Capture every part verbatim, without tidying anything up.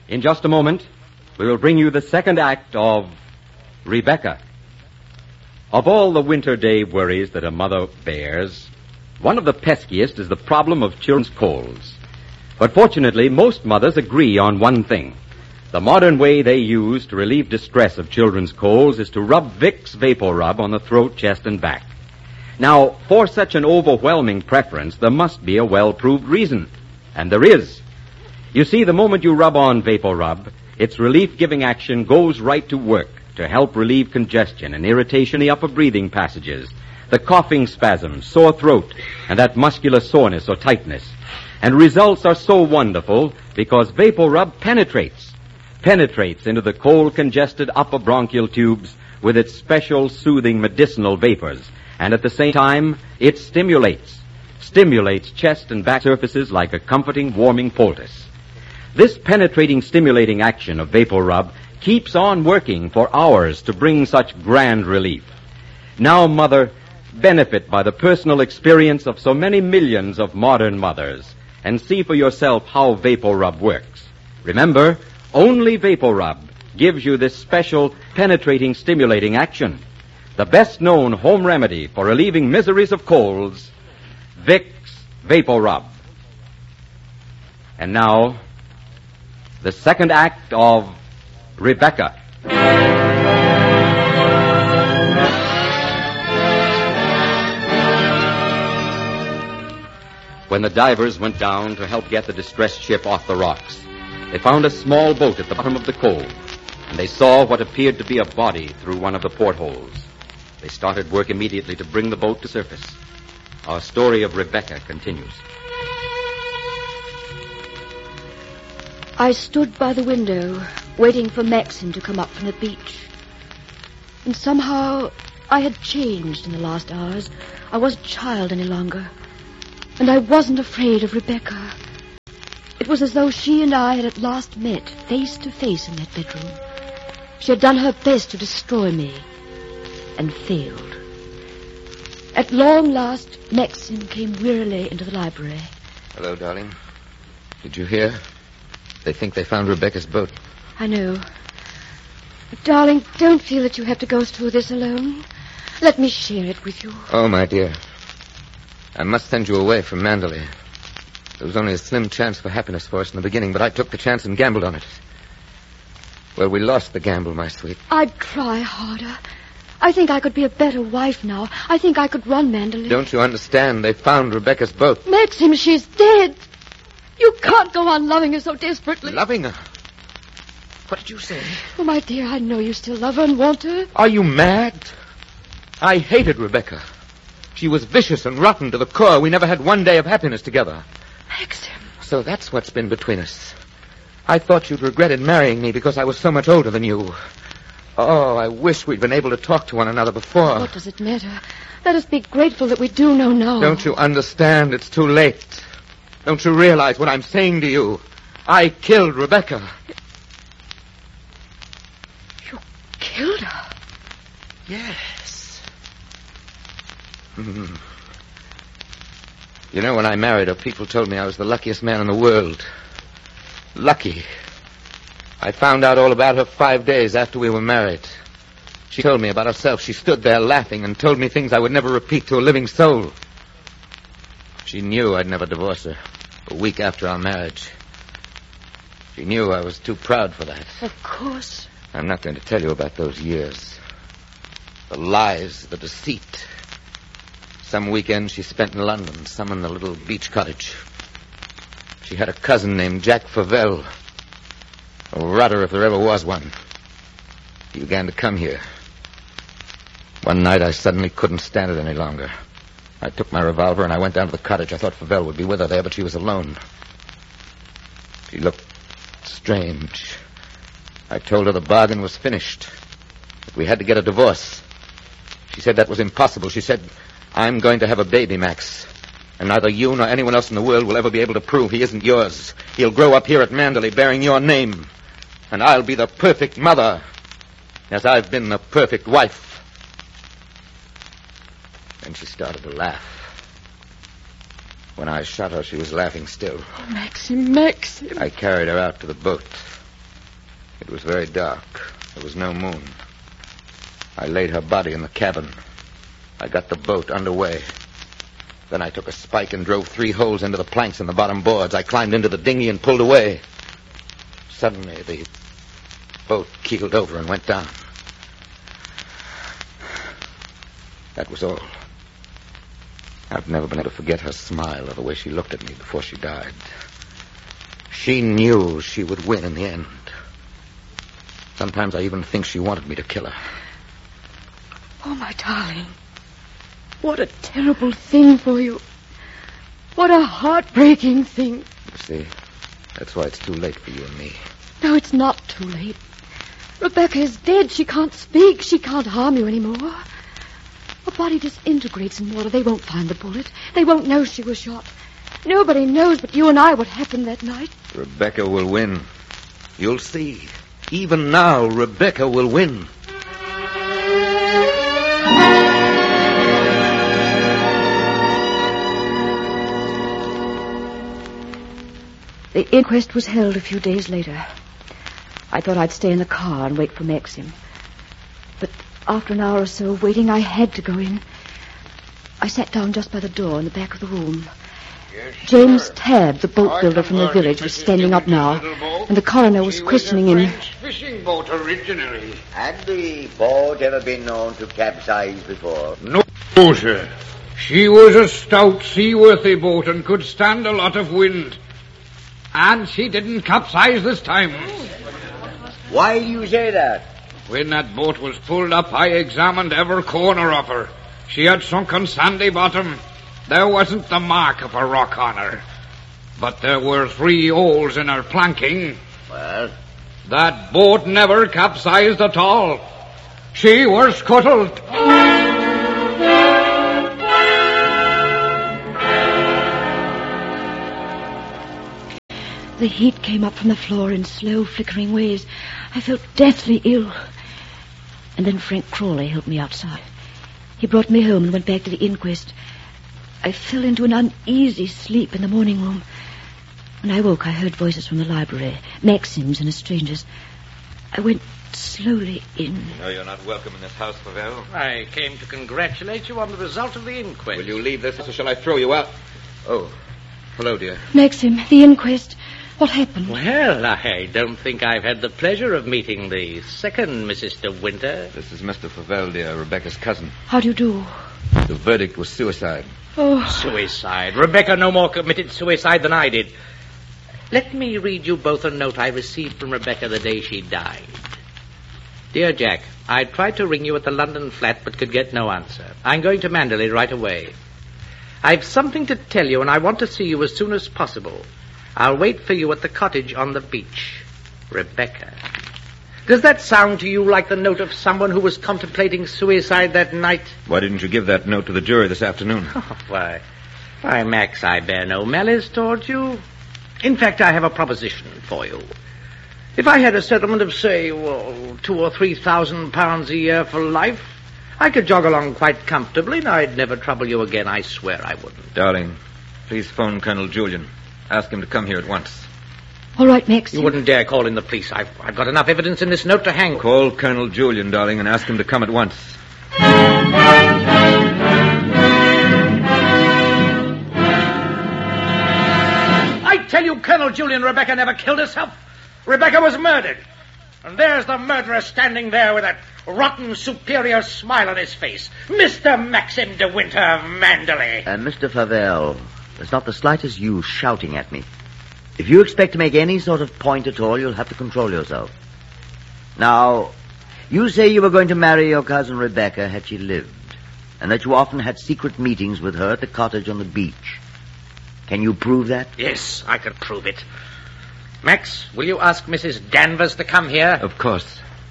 In just a moment, we will bring you the second act of Rebecca. Of all the winter day worries that a mother bears, one of the peskiest is the problem of children's colds. But fortunately, most mothers agree on one thing. The modern way they use to relieve distress of children's colds is to rub Vicks VapoRub on the throat, chest, and back. Now, for such an overwhelming preference, there must be a well-proved reason. And there is. You see, the moment you rub on VapoRub, its relief-giving action goes right to work to help relieve congestion and irritation in the upper breathing passages, the coughing spasms, sore throat, and that muscular soreness or tightness. And results are so wonderful because VapoRub penetrates, penetrates into the cold, congested upper bronchial tubes with its special soothing medicinal vapors. And at the same time, it stimulates, stimulates chest and back surfaces like a comforting, warming poultice. This penetrating, stimulating action of VapoRub keeps on working for hours to bring such grand relief. Now, Mother, benefit by the personal experience of so many millions of modern mothers and see for yourself how VapoRub works. Remember, only VapoRub gives you this special penetrating, stimulating action. The best-known home remedy for relieving miseries of colds, Vicks VapoRub. And now, the second act of Rebecca. When the divers went down to help get the distressed ship off the rocks, they found a small boat at the bottom of the cove, and they saw what appeared to be a body through one of the portholes. They started work immediately to bring the boat to surface. Our story of Rebecca continues. I stood by the window, waiting for Maxim to come up from the beach. And somehow I had changed in the last hours. I wasn't a child any longer. And I wasn't afraid of Rebecca. It was as though she and I had at last met, face to face in that bedroom. She had done her best to destroy me, and failed. At long last, Maxim came wearily into the library. Hello, darling. Did you hear? They think they found Rebecca's boat. I know. But, darling, don't feel that you have to go through this alone. Let me share it with you. Oh, my dear. I must send you away from Mandalay. There was only a slim chance for happiness for us in the beginning, but I took the chance and gambled on it. Well, we lost the gamble, my sweet. I'd try harder. I think I could be a better wife now. I think I could run Mandalay. Don't you understand? They found Rebecca's boat. Maxim, she's dead. You can't go on loving her so desperately. Loving her? What did you say? Oh, my dear, I know you still love her and want her. Are you mad? I hated Rebecca. She was vicious and rotten to the core. We never had one day of happiness together. Maxim. So that's what's been between us. I thought you'd regretted marrying me because I was so much older than you. Oh, I wish we'd been able to talk to one another before. What does it matter? Let us be grateful that we do know now. Don't you understand? It's too late. Don't you realize what I'm saying to you? I killed Rebecca. You killed her? Yes. Mm. You know, when I married her, people told me I was the luckiest man in the world. Lucky. I found out all about her five days after we were married. She told me about herself. She stood there laughing and told me things I would never repeat to a living soul. She knew I'd never divorce her a week after our marriage. She knew I was too proud for that. Of course. I'm not going to tell you about those years. The lies, the deceit. Some weekends she spent in London, some in the little beach cottage. She had a cousin named Jack Favell. A rotter if there ever was one. He began to come here. One night I suddenly couldn't stand it any longer. I took my revolver and I went down to the cottage. I thought Favell would be with her there, but she was alone. She looked strange. I told her the bargain was finished. That we had to get a divorce. She said that was impossible. She said, I'm going to have a baby, Max. And neither you nor anyone else in the world will ever be able to prove he isn't yours. He'll grow up here at Mandalay bearing your name. And I'll be the perfect mother, as I've been the perfect wife. Then she started to laugh. When I shot her, she was laughing still. Oh, Maxim, Maxim. I carried her out to the boat. It was very dark. There was no moon. I laid her body in the cabin. I got the boat underway. Then I took a spike and drove three holes into the planks in the bottom boards. I climbed into the dinghy and pulled away. Suddenly, the boat keeled over and went down. That was all. I've never been able to forget her smile or the way she looked at me before she died. She knew she would win in the end. Sometimes I even think she wanted me to kill her. Oh, my darling. What a terrible thing for you. What a heartbreaking thing. You see, that's why it's too late for you and me. No, it's not too late. Rebecca is dead. She can't speak. She can't harm you anymore. Her body disintegrates in water. They won't find the bullet. They won't know she was shot. Nobody knows but you and I what happened that night. Rebecca will win. You'll see. Even now, Rebecca will win. The inquest was held a few days later. I thought I'd stay in the car and wait for Maxim. But after an hour or so of waiting, I had to go in. I sat down just by the door in the back of the room. Yes, James sir. Tabb, the boat builder from the village, was standing up now, and the coroner was questioning him. She was a French fishing boat originally. Had the boat ever been known to capsize before? No, sir. She was a stout, seaworthy boat and could stand a lot of wind. And she didn't capsize this time. Why do you say that? When that boat was pulled up, I examined every corner of her. She had sunken sandy bottom. There wasn't the mark of a rock on her. But there were three holes in her planking. Well? That boat never capsized at all. She was scuttled. The heat came up from the floor in slow, flickering waves. I felt deathly ill. And then Frank Crawley helped me outside. He brought me home and went back to the inquest. I fell into an uneasy sleep in the morning room. When I woke, I heard voices from the library, Maxim's and a stranger's. I went slowly in. You know you're not welcome in this house, Pavel. I came to congratulate you on the result of the inquest. Will you leave this, or shall I throw you out? Oh, hello, dear. Maxim, the inquest. What happened? Well, I don't think I've had the pleasure of meeting the second Missus De Winter. This is Mister Favel, dear, Rebecca's cousin. How do you do? The verdict was suicide. Oh. Suicide. Rebecca no more committed suicide than I did. Let me read you both a note I received from Rebecca the day she died. Dear Jack, I tried to ring you at the London flat but could get no answer. I'm going to Mandalay right away. I've something to tell you and I want to see you as soon as possible. I'll wait for you at the cottage on the beach. Rebecca. Does that sound to you like the note of someone who was contemplating suicide that night? Why didn't you give that note to the jury this afternoon? Oh, why, why, Max, I bear no malice towards you. In fact, I have a proposition for you. If I had a settlement of, say, well, two or three thousand pounds a year for life, I could jog along quite comfortably and I'd never trouble you again. I swear I wouldn't. Darling, please phone Colonel Julian. Ask him to come here at once. All right, Maxim. You wouldn't dare call in the police. I've, I've got enough evidence in this note to hang. Call Colonel Julian, darling, and ask him to come at once. I tell you, Colonel Julian, Rebecca never killed herself. Rebecca was murdered. And there's the murderer standing there with that rotten, superior smile on his face. Mister Maxim De Winter of Mandalay. Uh, Mister Favel, there's not the slightest use shouting at me. If you expect to make any sort of point at all, you'll have to control yourself. Now, you say you were going to marry your cousin Rebecca had she lived, and that you often had secret meetings with her at the cottage on the beach. Can you prove that? Yes, I can prove it. Max, will you ask Missus Danvers to come here? Of course.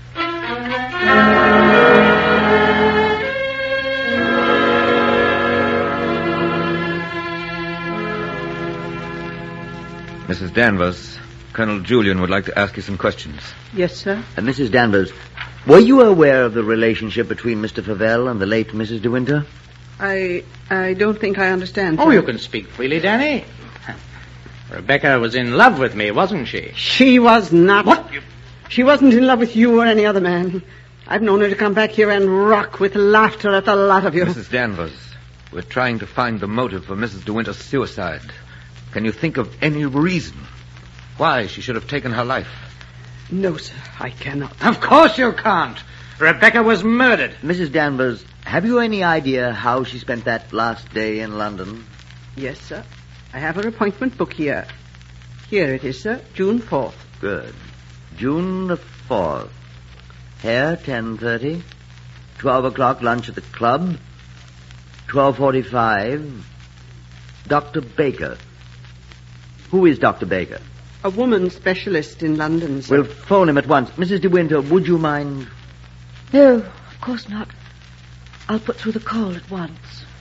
Missus Danvers, Colonel Julian would like to ask you some questions. Yes, sir. Uh, Missus Danvers, were you aware of the relationship between Mister Favel and the late Missus De Winter? I I don't think I understand. Oh, sir. you can speak freely, Danny. Rebecca was in love with me, wasn't she? She was not. What? You, She wasn't in love with you or any other man. I've known her to come back here and rock with laughter at the lot of you. Missus Danvers, we're trying to find the motive for Missus De Winter's suicide. Can you think of any reason why she should have taken her life? No, sir, I cannot. Of course you can't. Rebecca was murdered. Missus Danvers, have you any idea how she spent that last day in London? Yes, sir. I have her appointment book here. Here it is, sir. June fourth. Good. June the fourth. Here, ten thirty. Twelve o'clock, lunch at the club. Twelve forty-five. Doctor Baker. Who is Doctor Baker? A woman specialist in London, sir. We'll phone him at once. Missus De Winter, would you mind? No, of course not. I'll put through the call at once.